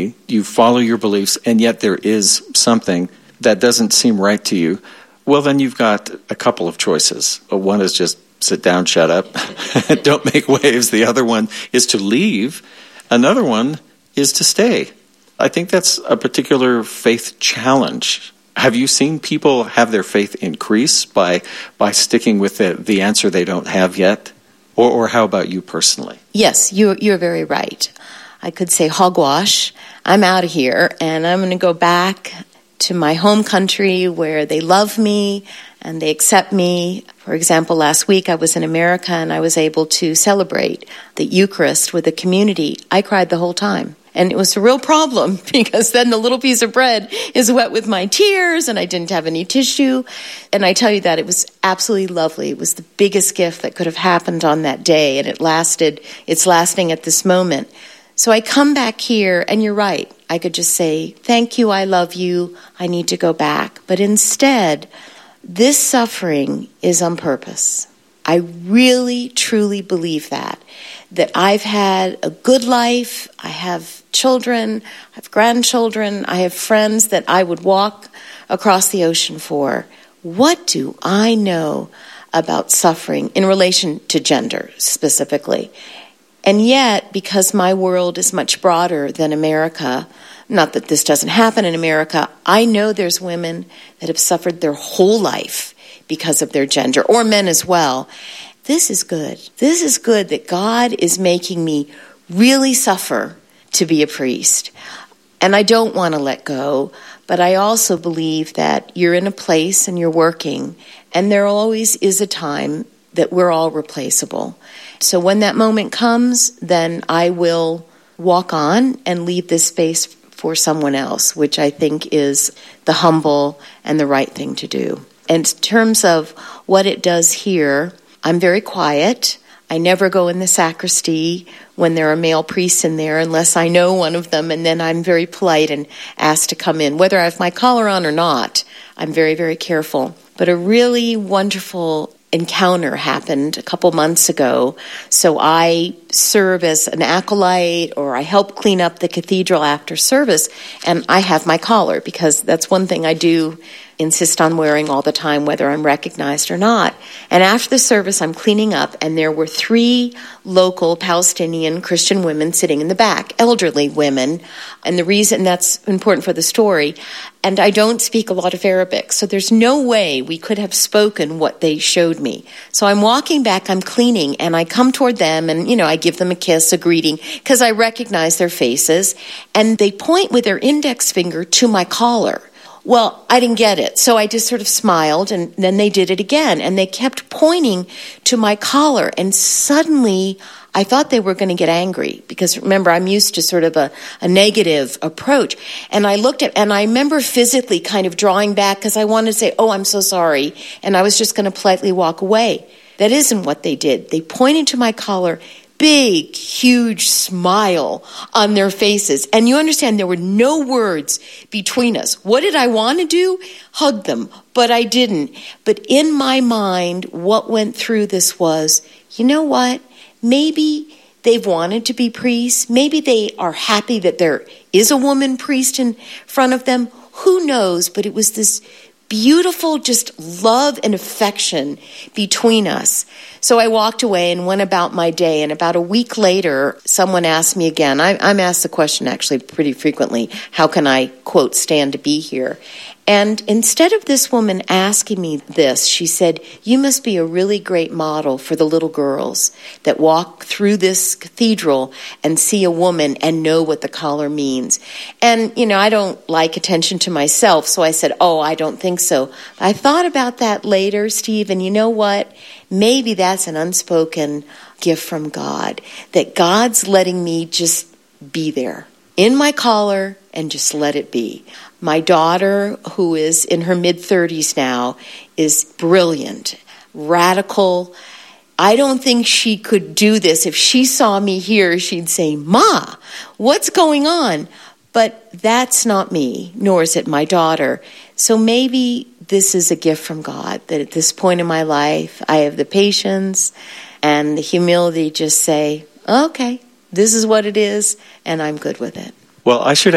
journey, you follow your beliefs, and yet there is something that doesn't seem right to you, well, then you've got a couple of choices. One is just sit down, shut up, don't make waves. The other one is to leave. Another one is to stay. I think that's a particular faith challenge. Have you seen people have their faith increase by sticking with the answer they don't have yet? Or how about you personally? Yes, you're very right. I could say hogwash. I'm out of here, and I'm going to go back to my home country where they love me and they accept me. For example, last week I was in America and I was able to celebrate the Eucharist with the community. I cried the whole time. And it was a real problem because then the little piece of bread is wet with my tears and I didn't have any tissue. And I tell you that it was absolutely lovely. It was the biggest gift that could have happened on that day, and it's lasting at this moment. So I come back here, and you're right. I could just say, thank you, I love you, I need to go back. But instead, this suffering is on purpose. I really, truly believe that I've had a good life, I have children, I have grandchildren, I have friends that I would walk across the ocean for. What do I know about suffering in relation to gender specifically? And yet, because my world is much broader than America, not that this doesn't happen in America, I know there's women that have suffered their whole life because of their gender, or men as well. This is good. This is good that God is making me really suffer to be a priest. And I don't want to let go, but I also believe that you're in a place and you're working, and there always is a time that we're all replaceable. So when that moment comes, then I will walk on and leave this space for someone else, which I think is the humble and the right thing to do. In terms of what it does here, I'm very quiet. I never go in the sacristy when there are male priests in there unless I know one of them, and then I'm very polite and ask to come in. Whether I have my collar on or not, I'm very, very careful. But a really wonderful encounter happened a couple months ago. So I serve as an acolyte, or I help clean up the cathedral after service, and I have my collar because that's one thing I do insist on wearing all the time, whether I'm recognized or not. And after the service, I'm cleaning up, and there were 3 local Palestinian Christian women sitting in the back, elderly women. And the reason that's important for the story, and I don't speak a lot of Arabic, so there's no way we could have spoken what they showed me. So I'm walking back, I'm cleaning, and I come toward them, and, I give them a kiss, a greeting, because I recognize their faces, and they point with their index finger to my collar. Well, I didn't get it, so I just sort of smiled, and then they did it again, and they kept pointing to my collar, and suddenly I thought they were going to get angry, because remember, I'm used to sort of a negative approach, and I looked at, and I remember physically kind of drawing back, because I wanted to say, oh, I'm so sorry, and I was just going to politely walk away. That isn't what they did. They pointed to my collar, big, huge smile on their faces. And you understand there were no words between us. What did I want to do? Hug them. But I didn't. But in my mind, what went through this was, you know what? Maybe they've wanted to be priests. Maybe they are happy that there is a woman priest in front of them. Who knows? But it was this beautiful just love and affection between us. So I walked away and went about my day, and about a week later, someone asked me again. I'm asked the question actually pretty frequently, how can I, quote, stand to be here? And instead of this woman asking me this, she said, you must be a really great model for the little girls that walk through this cathedral and see a woman and know what the collar means. And, I don't like attention to myself, so I said, oh, I don't think so. I thought about that later, Steve, and you know what? Maybe that's an unspoken gift from God, that God's letting me just be there in my collar and just let it be. My daughter, who is in her mid-30s now, is brilliant, radical. I don't think she could do this. If she saw me here, she'd say, Ma, what's going on? But that's not me, nor is it my daughter. So maybe this is a gift from God, that at this point in my life, I have the patience and the humility to just say, okay, this is what it is, and I'm good with it. Well, I should